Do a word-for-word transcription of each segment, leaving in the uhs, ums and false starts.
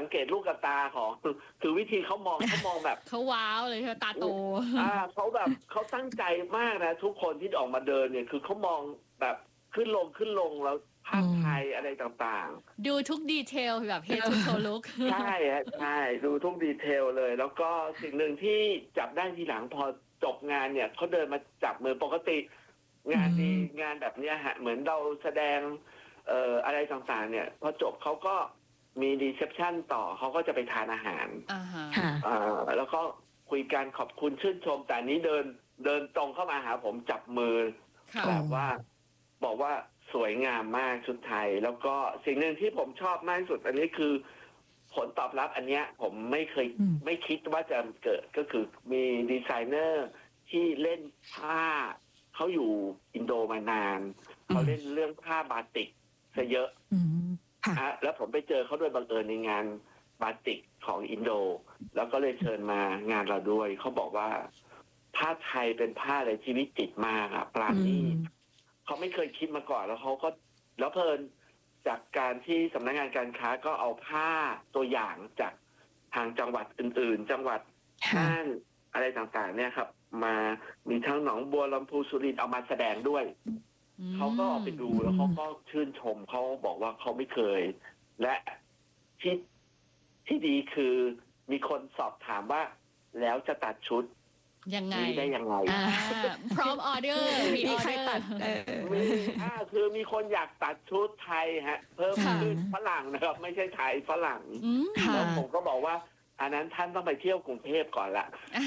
สังเกตลูกตาของคือวิธีเขามองเขามองแบบเขาว้าวเลยค่ะตาโตอ่าเขาแบบเขาตั้งใจมากนะทุกคนที่ออกมาเดินเนี่ยคือเขามองแบบขึ้นลงขึ้นลงแล้วภาพไทยอะไรต่างๆดูทุกดีเทลแบบ head to toe look ใช่ฮะใช่ดูทุกดีเทลเลย แล้วก็สิ่งหนึ่งที่จับได้ทีหลังพอจบงานเนี่ยเขาเดินมาจับมือปกติงานดีงานแบบเนี้ยฮะเหมือนเราแสดงเอ่ออะไรต่างๆเนี่ยพอจบเขาก็มีรีเซพชันต่อเขาก็จะไปทานอาหารอ่าฮะอ่าแล้วก็คุยกันขอบคุณชื่นชมแต่นี้เดินเดินตรงเข้ามาหาผมจับมือแบบว่าบอกว่าสวยงามมากชุดไทยแล้วก็สิ่งหนึ่งที่ผมชอบมากที่สุดอันนี้คือผลตอบรับอันเนี้ยผมไม่เคยไม่คิดว่าจะเกิดก็คือมีดีไซเนอร์ที่เล่นผ้าเขาอยู่อินโดมานานเขาเล่นเรื่องผ้าบาติกซะเยอะฮะแล้วผมไปเจอเขาโดยบังเอิญในงานบาติกของอินโดแล้วก็เลยเชิญมางานเราด้วยเขาบอกว่าผ้าไทยเป็นผ้าอะไรที่วิจิตรมากอะปราณีตเขาไม่เคยคิดมาก่อนแล้วเขาก็แล้วเพลินจากการที่สำนักงานการค้าก็เอาผ้าตัวอย่างจากทางจังหวัดอื่นๆจังหวัดน่านอะไรต่างๆเนี่ยครับมามีทั้งหนองบัวลำพูสุรินทร์เอามาแสดงด้วยเขาก็ออกไปดูแล้วเขาก็ชื่นชมเขาบอกว่าเขาไม่เคยและที่ที่ดีคือมีคนสอบถามว่าแล้วจะตัดชุดยังไงได้ยังไงพร้อมออเดอร์มีใครตัดมีอ่าคือมีคนอยากตัดชุดไทยฮะเพิ่มขึ้นฝรั่งนะครับไม่ใช่ไทยฝรั่งแล้วผมก็บอกว่าอันนั้นท่านต้องไปเที่ยวกรุงเทพก่อนละ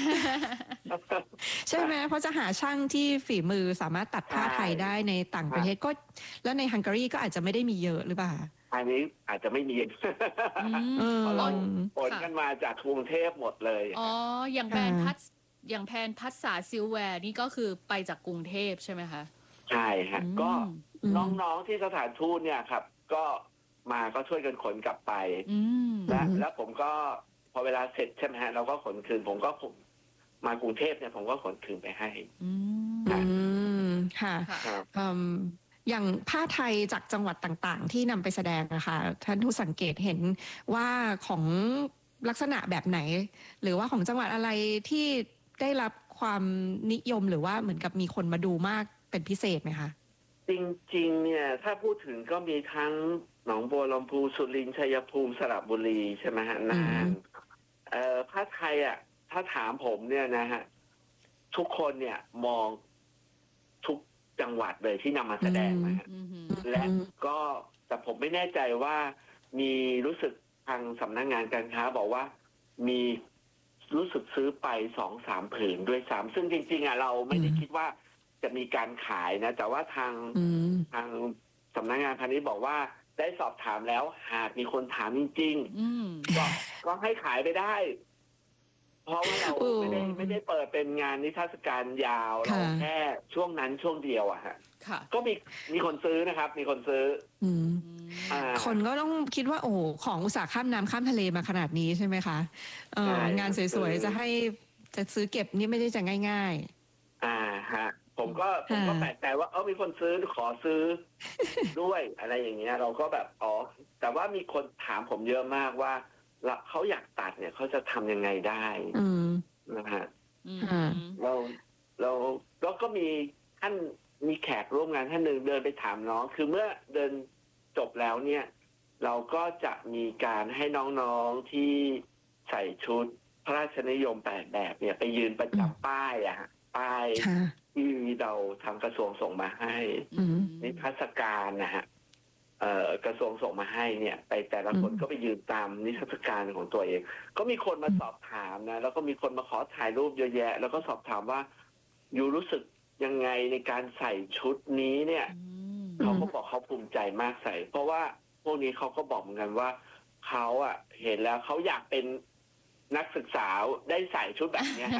ใช่ไหมเพราะจะหาช่างที่ฝีมือสามารถตัดผ้าไทยได้ในต่างประเทศก็แล้วในฮังการีก็อาจจะไม่ได้มีเยอะหรือเปล่าอันนี้อาจจะไม่มีเพราะเราผลกันมาจากกรุงเทพหมดเลยอ๋ออย่างแบรนด์พัดอย่างแพนพัสสาซิลแวร์นี่ก็คือไปจากกรุงเทพใช่ไหมคะใช่ฮะก็น้องๆที่สถานทูตเนี่ยครับก็มาก็ช่วยกันขนกลับไปและแล้วผมก็พอเวลาเสร็จใช่ไหมฮะเราก็ขนคืนผมก็มากรุงเทพเนี่ยผมก็ขนคืนไปให้อืมค่ะอย่างผ้าไทยจากจังหวัดต่างๆที่นำไปแสดงนะคะท่านผู้สังเกตเห็นว่าของลักษณะแบบไหนหรือว่าของจังหวัดอะไรที่ได้รับความนิยมหรือว่าเหมือนกับมีคนมาดูมากเป็นพิเศษไหมคะจริงๆเนี่ยถ้าพูดถึงก็มีทั้งหนองบัวลำพูสุรินทร์ชัยภูมิสระบุรีใช่ไหมฮะน่านเอ่อผ้าไทยอ่ะถ้าถามผมเนี่ยนะฮะทุกคนเนี่ยมองทุกจังหวัดเลยที่นำมาแสดงนะฮะและก็แต่ผมไม่แน่ใจว่ามีรู้สึกทางสำนักงานการค้าบอกว่ามีรู้สึกซื้อไปสองสามผืนด้วยซ้ำซึ่งจริงๆอ่ะเราไม่ได้คิดว่าจะมีการขายนะแต่ว่าทางทางสำนักงานพาณิชย์บอกว่าได้สอบถามแล้วหากมีคนถามจริงๆก็ก็ให้ขายไปได้เพราะว่าเราไม่ได้ไม่ได้เปิดเป็นงานนิทรรศการยาวเราแค่ช่วงนั้นช่วงเดียวอะฮะก็มีมีคนซื้อนะครับมีคนซื้อคนก็ต้องคิดว่าโอ้ของอุตสาหข้ามน้ำข้ามทะเลมาขนาดนี้ใช่ไหมคะเอองานสวยๆจะให้จะซื้อเก็บนี่ไม่ได้จะง่ายๆอ่าฮะผมก็ผมก็แปลกใจว่าเออมีคนซื้อขอซื้อด้วยอะไรอย่างเงี้ยเราก็แบบอ๋อแต่ว่ามีคนถามผมเยอะมากว่าแล้วเขาอยากตัดเนี่ยเขาจะทำยังไงได้นะฮะเราเราเราก็มีท่านมีแขกร่วมงานท่านหนึ่งเดินไปถามน้องคือเมื่อเดินจบแล้วเนี่ยเราก็จะมีการให้น้องๆที่ใส่ชุดพระราชนิยมแปดแบบเนี่ยไปยืนประจำป้ายอะฮะป้ายที่เราทางกระทรวงส่งมาให้นิทรรศการนะฮะเอ่อกระทรวงส่งมาให้เนี่ยไปแต่ละคนก็ไปยืนตามนิทรรศการของตัวเองก็มีคนมาสอบถามนะแล้วก็มีคนมาขอถ่ายรูปเยอะแยะแล้วก็สอบถามว่าอยู่รู้สึกยังไงในการใส่ชุดนี้เนี่ยเขาก็บอกเขาภูมิใจมากใส่เพราะว่าพวกนี้เขาก็บอกเหมือนกันว่าเขาอ่ะเห็นแล้วเขาอยากเป็นนักศึกษาได้ใส่ชุดแบบนี้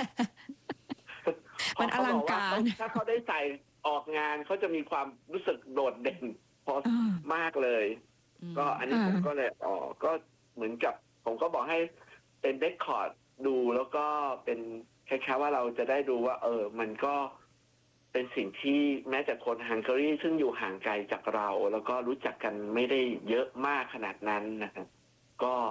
มันอลังการถ้าเขาได้ใส่ออกงานเขาจะมีความรู้สึกโดดเด่นพอมากเลยก็อันนี้ผมก็เลยอ๋อก็เหมือนกับผมก็บอกให้เป็นเรคคอร์ดดูแล้วก็เป็นคล้ายๆว่าเราจะได้ดูว่าเออมันก็เป็นสิ่งที่แม้แต่คนฮังการีซึ่งอยู่ห่างไกลจากเราแล้วก็รู้จักกันไม่ได้เยอะมากขนาดนั้นนะครับก็